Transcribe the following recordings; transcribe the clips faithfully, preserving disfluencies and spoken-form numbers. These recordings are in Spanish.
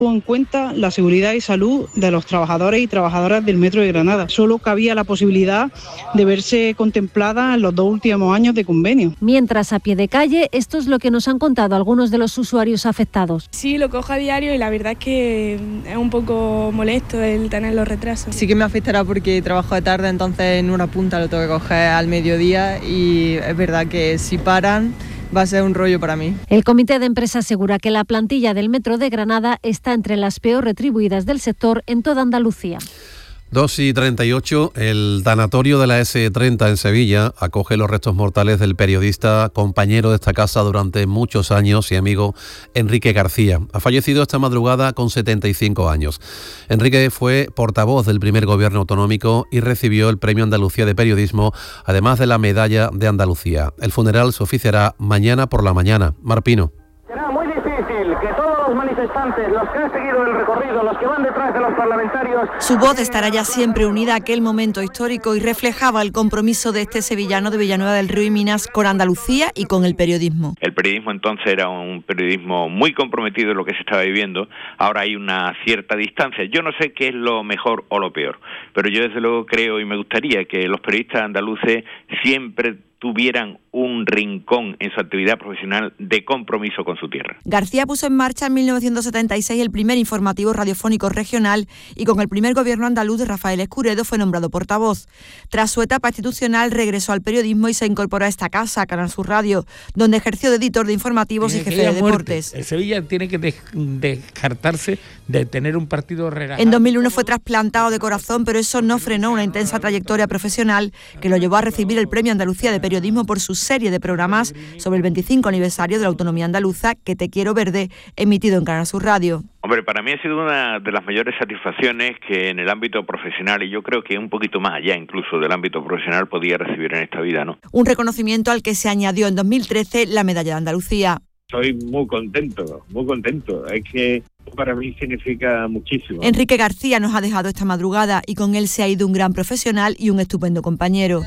en cuenta la seguridad y salud de los trabajadores y trabajadoras del Metro de Granada. Solo cabía la posibilidad de verse contemplada en los dos últimos años de convenio. Mientras, a pie de calle, esto es lo que nos han contado algunos de los usuarios afectados. Sí, lo cojo a diario y la verdad es que es un poco molesto el tener los retrasos. Sí que me afectará porque trabajo de tarde, entonces en una punta lo tengo que coger al mediodía y es verdad que si paran va a ser un rollo para mí. El comité de empresa asegura que la plantilla del Metro de Granada está entre las peor retribuidas del sector en toda Andalucía. dos y treinta y ocho, el tanatorio de la ese treinta en Sevilla acoge los restos mortales del periodista, compañero de esta casa durante muchos años y amigo Enrique García. Ha fallecido esta madrugada con setenta y cinco años. Enrique fue portavoz del primer gobierno autonómico y recibió el Premio Andalucía de Periodismo, además de la Medalla de Andalucía. El funeral se oficiará mañana por la mañana. Marpino. Será muy difícil que todos los manifestantes, los que han seguido el recorrido, los que van detrás de los parlamentarios... Su voz estará ya siempre unida a aquel momento histórico y reflejaba el compromiso de este sevillano de Villanueva del Río y Minas con Andalucía y con el periodismo. El periodismo entonces era un periodismo muy comprometido en lo que se estaba viviendo. Ahora hay una cierta distancia. Yo no sé qué es lo mejor o lo peor, pero yo desde luego creo y me gustaría que los periodistas andaluces siempre tuvieran un rincón en su actividad profesional de compromiso con su tierra. García puso en marcha en mil novecientos setenta y seis el primer informativo radiofónico regional y con el primer gobierno andaluz de Rafael Escuredo fue nombrado portavoz. Tras su etapa institucional regresó al periodismo y se incorporó a esta casa, Canal Sur Radio, donde ejerció de editor de informativos y jefe de deportes. El Sevilla tiene que de- descartarse de tener un partido relajado. En dos mil uno fue trasplantado de corazón, pero eso no frenó una intensa trayectoria profesional que lo llevó a recibir el Premio Andalucía de Periodismo por su serie de programas sobre el veinticinco aniversario de la autonomía andaluza, Que te quiero verde, emitido en Canal Sur Radio. Hombre, para mí ha sido una de las mayores satisfacciones que en el ámbito profesional, y yo creo que un poquito más allá incluso del ámbito profesional, podía recibir en esta vida, ¿no? Un reconocimiento al que se añadió en dos mil trece la Medalla de Andalucía. Estoy muy contento, muy contento. Es que para mí significa muchísimo. Enrique García nos ha dejado esta madrugada y con él se ha ido un gran profesional y un estupendo compañero.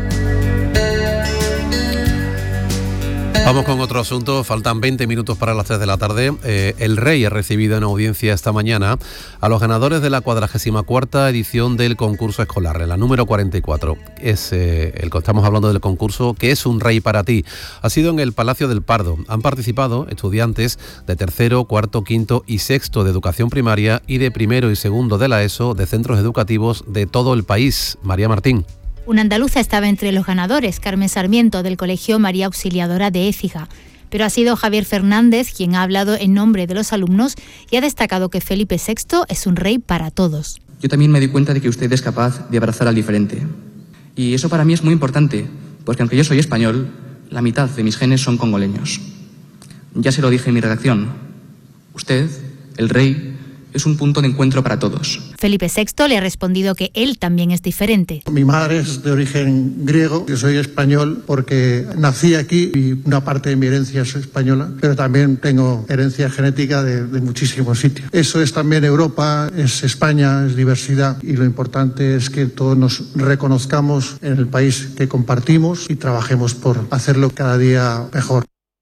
Vamos con otro asunto, faltan veinte minutos para las tres de la tarde. Eh, el Rey ha recibido en audiencia esta mañana a los ganadores de la cuadragésima cuarta edición del concurso escolar, en la número cuarenta y cuatro. Es eh, el que estamos hablando del concurso ¿Qué es un rey para ti? Ha sido en el Palacio del Pardo. Han participado estudiantes de tercero, cuarto, quinto y sexto de educación primaria y de primero y segundo de la ESO de centros educativos de todo el país. María Martín. Una andaluza estaba entre los ganadores, Carmen Sarmiento, del Colegio María Auxiliadora de Écija. Pero ha sido Javier Fernández quien ha hablado en nombre de los alumnos y ha destacado que Felipe sexto es un rey para todos. Yo también me di cuenta de que usted es capaz de abrazar al diferente. Y eso para mí es muy importante, porque aunque yo soy español, la mitad de mis genes son congoleños. Ya se lo dije en mi redacción. Usted, el rey, es un punto de encuentro para todos. Felipe sexto le ha respondido que él también es diferente. Mi madre es de origen griego, yo soy español porque nací aquí y una parte de mi herencia es española, pero también tengo herencia genética de, de muchísimos sitios. Eso es también Europa, es España, es diversidad y lo importante es que todos nos reconozcamos en el país que compartimos y trabajemos por hacerlo cada día mejor.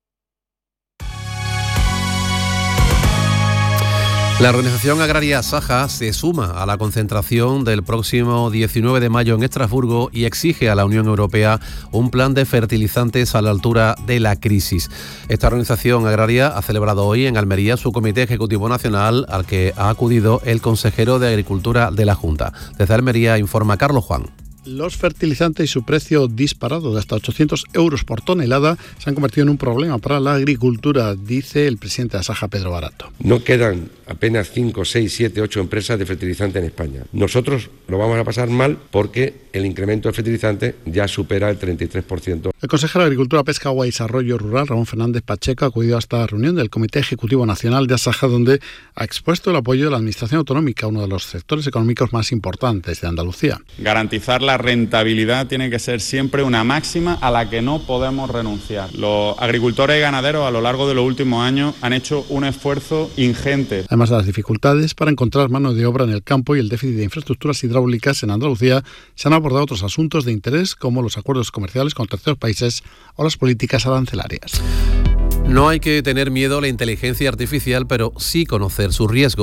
La organización agraria Saja se suma a la concentración del próximo diecinueve de mayo en Estrasburgo y exige a la Unión Europea un plan de fertilizantes a la altura de la crisis. Esta organización agraria ha celebrado hoy en Almería su Comité Ejecutivo Nacional, al que ha acudido el consejero de Agricultura de la Junta. Desde Almería informa Carlos Juan. Los fertilizantes y su precio disparado de hasta ochocientos euros por tonelada se han convertido en un problema para la agricultura, dice el presidente de Asaja, Pedro Barato. No quedan apenas cinco, seis, siete, ocho empresas de fertilizante en España. Nosotros lo vamos a pasar mal porque el incremento del fertilizante ya supera el treinta y tres por ciento. El consejero de Agricultura, Pesca, Agua y Desarrollo Rural, Ramón Fernández Pacheco, ha acudido a esta reunión del Comité Ejecutivo Nacional de Asaja, donde ha expuesto el apoyo de la Administración Autonómica, uno de los sectores económicos más importantes de Andalucía. Garantizar la rentabilidad tiene que ser siempre una máxima a la que no podemos renunciar. Los agricultores y ganaderos a lo largo de los últimos años han hecho un esfuerzo ingente. Además de las dificultades para encontrar mano de obra en el campo y el déficit de infraestructuras hidráulicas en Andalucía, se han abordado otros asuntos de interés como los acuerdos comerciales con terceros países o las políticas arancelarias. No hay que tener miedo a la inteligencia artificial, pero sí conocer sus riesgos.